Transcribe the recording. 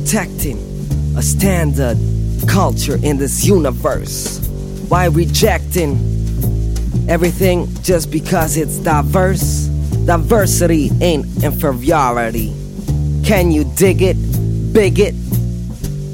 protecting a standard culture in this universe? Why rejecting everything just because it's diverse? Diversity ain't inferiority. Can you dig it? Bigot?